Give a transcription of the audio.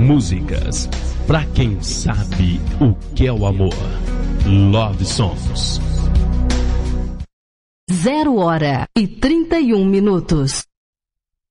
Músicas pra quem sabe o que é o amor. Love Songs. 0h31.